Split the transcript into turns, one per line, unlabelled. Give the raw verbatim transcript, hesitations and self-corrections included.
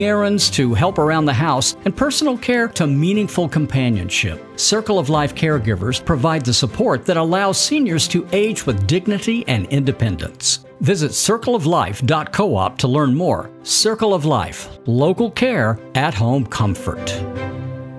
errands to help around the house, and personal care to meaningful companionship. Circle of Life caregivers provide the support that allows seniors to age with dignity and independence. Visit circle of life dot coop to learn more. Circle of Life, local care, at home comfort.